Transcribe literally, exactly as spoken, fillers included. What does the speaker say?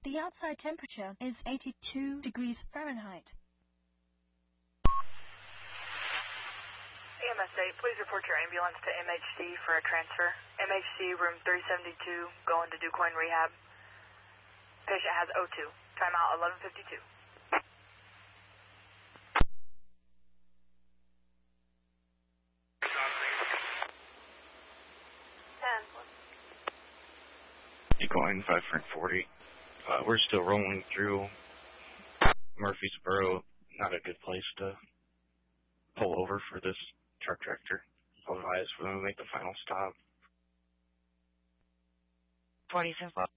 The outside temperature is eighty-two degrees Fahrenheit. A M S eight, please report your ambulance to M H C for a transfer. M H C room three seventy-two, going to DuQuoin Rehab. Patient has O two. Timeout eleven fifty-two. DuQuoin five Frank forty. Uh, we're still rolling through Murfreesboro. Not a good place to pull over for this truck tractor. Otherwise, we're going to make the final stop. twenty-seven.